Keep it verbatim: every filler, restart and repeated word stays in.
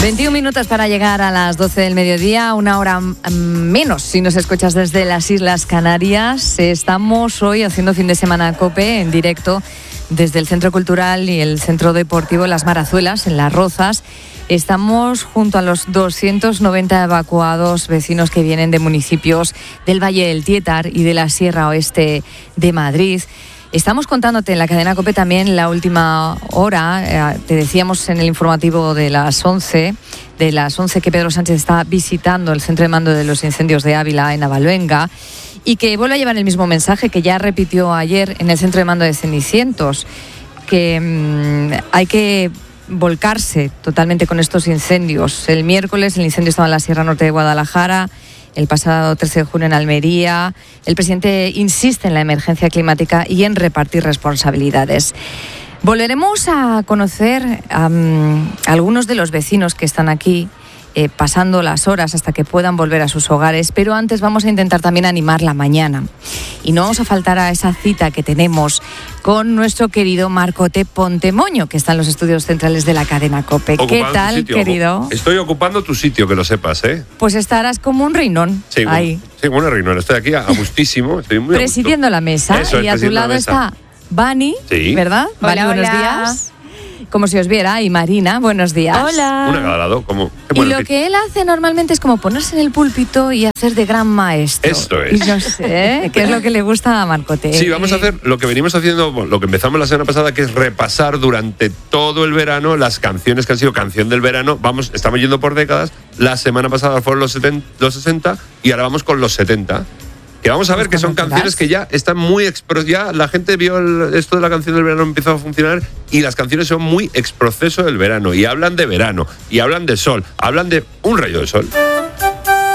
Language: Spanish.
veintiún minutos para llegar a las doce del mediodía, una hora menos si nos escuchas desde las Islas Canarias. Estamos hoy haciendo fin de semana COPE en directo desde el Centro Cultural y el Centro Deportivo Las Marazuelas, en Las Rozas. Estamos junto a los doscientos noventa evacuados vecinos que vienen de municipios del Valle del Tietar y de la Sierra Oeste de Madrid. Estamos contándote en la cadena COPE también la última hora. Eh, te decíamos en el informativo de las once, de las once que Pedro Sánchez está visitando el centro de mando de los incendios de Ávila en Avalbenga y que vuelve a llevar el mismo mensaje que ya repitió ayer en el centro de mando de Cenicientos, que mmm, hay que volcarse totalmente con estos incendios. El miércoles el incendio estaba en la Sierra Norte de Guadalajara, el pasado trece de junio en Almería. El presidente insiste en la emergencia climática y en repartir responsabilidades. Volveremos a conocer a um, algunos de los vecinos que están aquí eh, pasando las horas hasta que puedan volver a sus hogares, pero antes vamos a intentar también animar la mañana. Y no vamos a faltar a esa cita que tenemos con nuestro querido Marcote Pontemoño, que está en los estudios centrales de la cadena COPE. Ocupando ¿Qué tal, sitio, querido? Estoy ocupando tu sitio, que lo sepas, ¿eh? Pues estarás como un reinón sí, ahí. Como, sí, como un reinón. Estoy aquí a, a gustísimo. Estoy muy presidiendo la mesa. Eso, y a tu lado está Vani, sí. ¿verdad? Hola, Vani, buenos hola. días. Como si os viera. Y Marina, buenos días. Hola. Una a cada lado. Como, Y bueno, lo que, que él hace normalmente es como ponerse en el púlpito y hacer de gran maestro. Esto es. Y no sé, ¿qué es lo que le gusta a Marcote? Sí, vamos a hacer lo que venimos haciendo, lo que empezamos la semana pasada, que es repasar durante todo el verano las canciones que han sido canción del verano. Vamos, estamos yendo por décadas. La semana pasada fueron los, setenta, los sesenta y ahora vamos con los setenta. Que vamos a ver que son canciones que ya están muy expro, ya la gente vio el, esto de la canción del verano empezó a funcionar y las canciones son muy exproceso del verano y hablan de verano y hablan de sol, hablan de un rayo de sol.